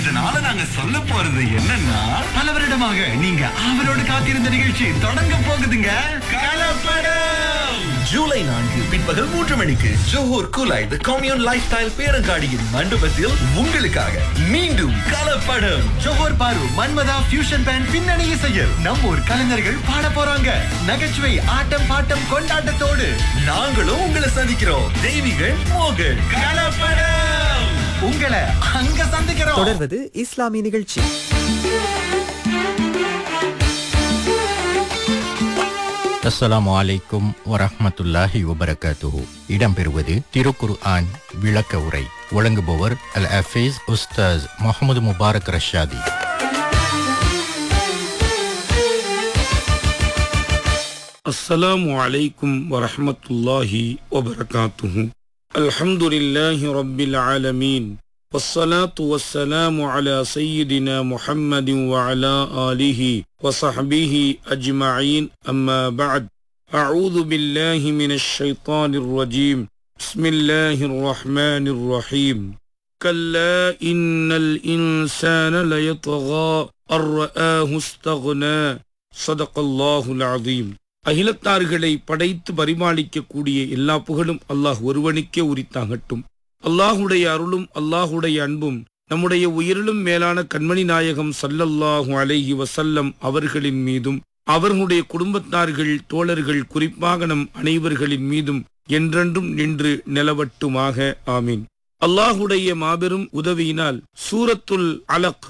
இதனால நாங்க சொல்ல போறது என்னன்னா, பல வருடமாக நீங்க ஆவலோடு காத்திருந்த நிகழ்ச்சி தொடங்க போகுதுங்க. கலப்படம் ஜூலை 4 பிற்பகல் 3 மணிக்கு ஜோஹர் குலாய் தி கம்யூன் லைஃப் ஸ்டைல் பேரங்காடியின் மண்டபத்தில் உங்களுக்காக மீண்டும் கலப்படம். ஜோஹர் பாரு மன்மதா ஃபியூஷன் பேண்ட் பின்னணி இசையில் நம்ம ஊர் கலைஞர்கள் பாட போறாங்க. நகைச்சுவை ஆட்டம் பாட்டம் கொண்டாட்டத்தோடு நாங்களும் உங்களை சந்திக்கிறோம். தெய்வீகள் மோகன். கலப்படம் உங்களை அங்க சந்திக்கிறோம். தொடர்வது இஸ்லாமிய நிகழ்ச்சி. அஸ்ஸலாமு அலைக்கும் வரஹ்மத்துல்லாஹி வபரகாத்துஹு. இடம்பெறுவது திருக்குர்ஆன் விளக்க உரை. வழங்குபவர் அல் ஹஃபீஸ் உஸ்தாஸ் முஹம்மது முபாரக் ரஷாதி. அஸ்ஸலாமு அலைக்கும் வரஹ்மத்துல்லாஹி வபரகாத்துஹு. அல்ஹம்துலில்லாஹி ரப்பில் ஆலமீன். والصلاة والسلام على سيدنا محمد وعلى آله وصحبه أجمعين أما بعد. أعوذ بالله من الشيطان الرجيم. بسم الله الرحمن الرحيم. كلا إن الإنسان ليطغى أن رآه استغنى. صدق الله العظيم. அகிலத்தார்களை படைத்து பரிமாளிக்கக்கூடிய எல்லா புகழும் அல்லாஹ் ஒருவனுக்கே உரித்தாகட்டும். அல்லாஹுடைய அருளும் அல்லாஹுடைய அன்பும் நம்முடைய உயிரிலும் மேலான கண்மணி நாயகம் ஸல்லல்லாஹு அலைஹி வஸல்லம் அவர்களின் மீதும் அவர்களுடைய குடும்பத்தார்கள் தோழர்கள் குறிப்பாக நம் அனைவர்களின் மீதும் என்றென்றும் நின்று நிலவட்டுமாக. ஆமீன். அல்லாஹுடைய மாபெரும் உதவியினால் சூரத்துல் அலக்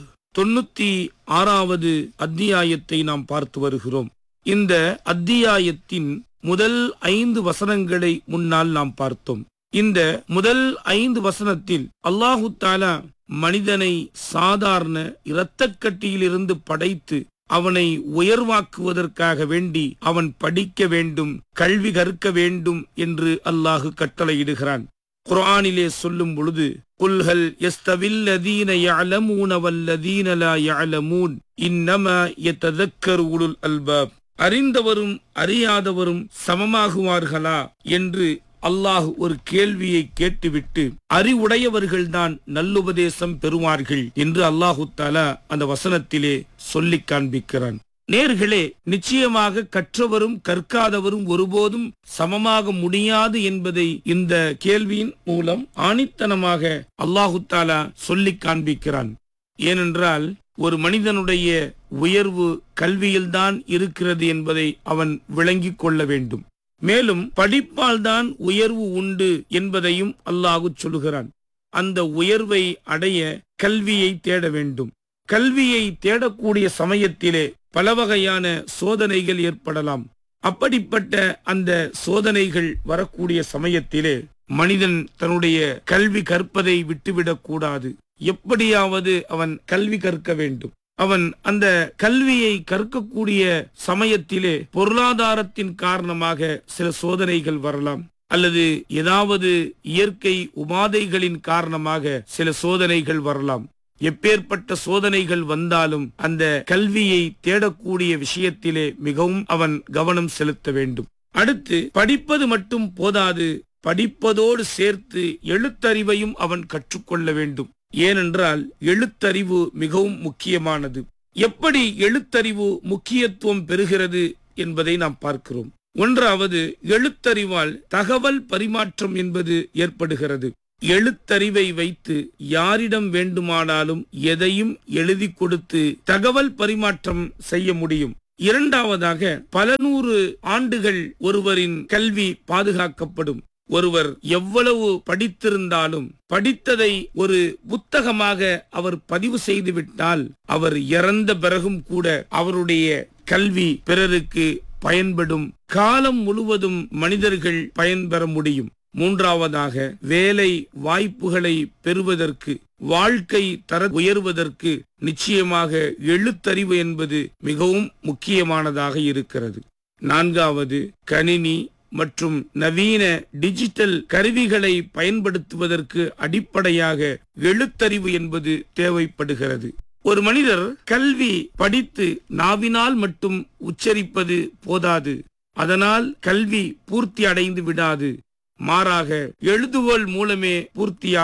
96வது அத்தியாயத்தை நாம் பார்த்து வருகிறோம். இந்த அத்தியாயத்தின் முதல் 5 வசனங்களை முன்னால் நாம் பார்த்தோம். இந்த முதல் 5 வசனத்தில் அல்லாஹு தஆலா மனிதனை சாதாரண இரத்தக்கட்டியிலிருந்து படைத்து அவனை உயர்வாக்குவதற்காக வேண்டி அவன் படிக்க வேண்டும், கல்வி கற்க வேண்டும் என்று அல்லாஹு கட்டளையிடுகிறான். குர்ஆனிலே சொல்லும் பொழுது குல் ஹல் யஸ்தவில்லதீன யஅலமூன வல்லதீன லா யஅலமூன் இன்னமா யததக்கரு உலுல் அல்பாப். அறிந்தவரும் அறியாதவரும் சமமாகுவார்களா என்று அல்லாஹ் ஒரு கேள்வியை கேட்டுவிட்டு அறிவுடையவர்கள்தான் நல்லுபதேசம் பெறுவார்கள் என்று அல்லாஹு தஆலா அந்த வசனத்திலே சொல்லி காண்பிக்கிறான். நேர்களே, நிச்சயமாக கற்றவரும் கற்காதவரும் ஒருபோதும் சமமாக முடியாது என்பதை இந்த கேள்வியின் மூலம் ஆணித்தனமாக அல்லாஹு தஆலா சொல்லி காண்பிக்கிறான். ஏனென்றால் ஒரு மனிதனுடைய உயர்வு கல்வியில்தான் இருக்கிறது என்பதை அவன் விளங்கிக் கொள்ள வேண்டும். மேலும் படிப்பால் தான் உயர்வு உண்டு என்பதையும் அல்லாஹ் சொல்லுகிறான். அந்த உயர்வை அடைய கல்வியை தேட வேண்டும். கல்வியை தேடக்கூடிய சமயத்திலே பல வகையான சோதனைகள் ஏற்படலாம். அப்படிப்பட்ட அந்த சோதனைகள் வரக்கூடிய சமயத்திலே மனிதன் தன்னுடைய கல்வி கற்பதை விட்டுவிடக் கூடாது. எப்படியாவது அவன் கல்வி கற்க வேண்டும். அவன் அந்த கல்வியை கற்கக்கூடிய சமயத்திலே பொருளாதாரத்தின் காரணமாக சில சோதனைகள் வரலாம், அல்லது ஏதாவது இயற்கை உபாதைகளின் காரணமாக சில சோதனைகள் வரலாம். எப்பேற்பட்ட சோதனைகள் வந்தாலும் அந்த கல்வியை தேடக்கூடிய விஷயத்திலே மிகவும் அவன் கவனம் செலுத்த வேண்டும். அடுத்து படிப்பது மட்டும் போதாது, படிப்பதோடு சேர்த்து எழுத்தறிவையும் அவன் கற்றுக்கொள்ள வேண்டும். ஏனென்றால் எழுத்தறிவு மிகவும் முக்கியமானது. எப்படி எழுத்தறிவு முக்கியத்துவம் பெறுகிறது என்பதை நாம் பார்க்கிறோம். ஒன்றாவது, எழுத்தறிவால் தகவல் பரிமாற்றம் என்பது ஏற்படுகிறது. எழுத்தறிவை வைத்து யாரிடம் வேண்டுமானாலும் எதையும் எழுதி கொடுத்து தகவல் பரிமாற்றம் செய்ய முடியும். இரண்டாவதாக, பல 100 ஆண்டுகள் ஒருவரின் கல்வி பாதுகாக்கப்படும். ஒருவர் எவ்வளவு படித்திருந்தாலும் படித்ததை ஒரு புத்தகமாக அவர் பதிவு செய்துவிட்டால் அவர் இறந்த பிறகும் கூட அவருடைய கல்வி பிறருக்கு பயன்படும். காலம் முழுவதும் மனிதர்கள் பயன்பெற முடியும். மூன்றாவதாக, வேலை வாய்ப்புகளை பெறுவதற்கு, வாழ்க்கை தர உயர்வதற்கு நிச்சயமாக எழுத்தறிவு என்பது மிகவும் முக்கியமானதாக இருக்கிறது. நான்காவது, கணினி மற்றும் நவீன டிஜிட்டல் கருவிகளை பயன்படுத்துவதற்கு அடிப்படையாக எழுத்தறிவு என்பது தேவைப்படுகிறது. ஒரு மனிதர் கல்வி படித்து நாவினால் மட்டும் உச்சரிப்பது போதாது. அதனால் கல்வி பூர்த்தி அடைந்து விடாது. மாறாக எழுதுகோல் மூலமே பூர்த்தியாகும்.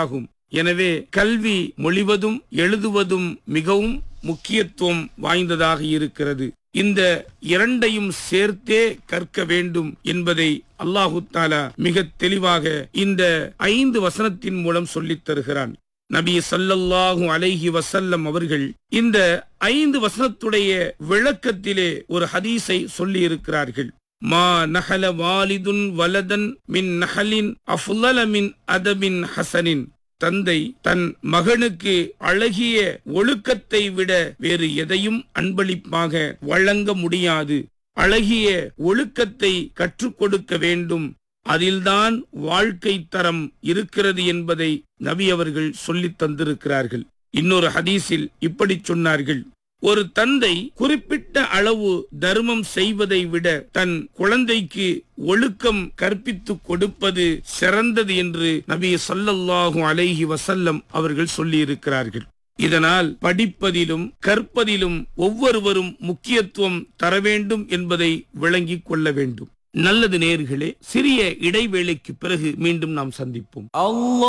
எனவே கல்வி மொழிவதும் எழுதுவதும் மிகவும் முக்கியத்துவம் வாய்ந்ததாக இருக்கிறது. இந்த இரண்டையும் சேர்த்தே கற்க வேண்டும் என்பதை அல்லாஹு தஆலா மிக தெளிவாக இந்த 5 வசனத்தின் மூலம் சொல்லித் தருகிறான். நபி ஸல்லல்லாஹு அலைஹி வஸல்லம் அவர்கள் இந்த 5 வசனத்துடைய விளக்கத்திலே ஒரு ஹதீஸை சொல்லி இருக்கிறார்கள். மா நஹல வாலிதுன் வலதன் மின் நஹலின் அஃலல மின் அதபின் ஹசனின். தந்தை தன் மகனுக்கு அழகிய ஒழுக்கத்தை விட வேறு எதையும் அன்பளிப்பாக வழங்க முடியாது. அழகிய ஒழுக்கத்தை கற்றுக் கொடுக்க வேண்டும். அதில்தான் வாழ்க்கை தரம் இருக்கிறது என்பதை நபி அவர்கள் சொல்லித் தந்திருக்கிறார்கள். இன்னொரு ஹதீஸில் இப்படி சொன்னார்கள், ஒரு தந்தை குறிப்பிட்ட அளவு தர்மம் செய்வதை விட தன் குழந்தைக்கு ஒழுக்கம் கற்பித்து கொடுப்பது சிறந்தது என்று நபி ஸல்லல்லாஹு அலைஹி வஸல்லம் அவர்கள் சொல்லி இருக்கிறார்கள். இதனால் படிப்பதிலும் கற்பதிலும் ஒவ்வொருவரும் முக்கியத்துவம் தர வேண்டும் என்பதை விளங்கிக் கொள்ள வேண்டும். நல்லது நேயர்களே, சிறிய இடைவேளைக்கு பிறகு மீண்டும் நாம் சந்திப்போம்.